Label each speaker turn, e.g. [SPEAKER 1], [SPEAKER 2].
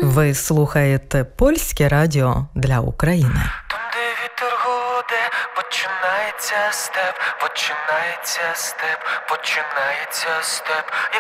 [SPEAKER 1] Ви слухаєте Польське радіо для України.
[SPEAKER 2] Там, де вітер гуде, починається степ, починається степ, починається степ.